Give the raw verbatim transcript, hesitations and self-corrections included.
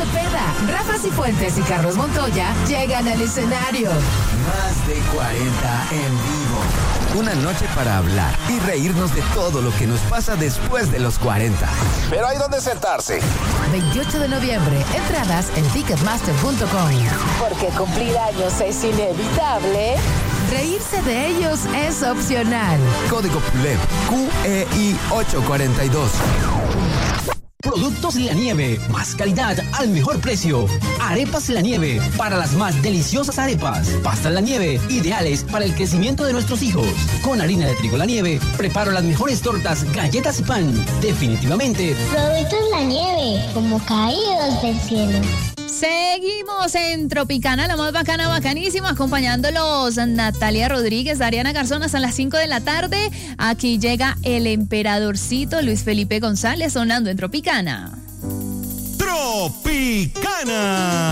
Cepeda, Rafa Cifuentes y Carlos Montoya llegan al escenario. Más de cuarenta en vivo. Una noche para hablar y reírnos de todo lo que nos pasa después de los cuarenta. Pero hay donde sentarse. veintiocho de noviembre, entradas en ticketmaster punto com. Porque cumplir años es inevitable, reírse de ellos es opcional. Código P U L E P Q E I ocho cuatro dos. Productos La Nieve, más calidad al mejor precio. Arepas La Nieve, para las más deliciosas arepas. Pastas La Nieve, ideales para el crecimiento de nuestros hijos. Con harina de trigo La Nieve, preparo las mejores tortas, galletas y pan. Definitivamente. Productos La Nieve, como caídos del cielo. Seguimos en Tropicana, la más bacana, bacanísima, acompañándolos Natalia Rodríguez, Ariana Garzón hasta las cinco de la tarde. Aquí llega el emperadorcito Luis Felipe González sonando en Tropicana. Tropicana.